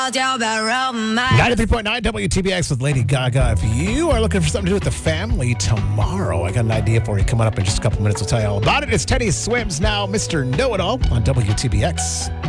93.9 WTBX with Lady Gaga. If you are looking for something to do with the family tomorrow, I got an idea for you coming up in just a couple minutes. I'll tell you all about it. It's Teddy Swims now, Mr. Know-It-All on WTBX.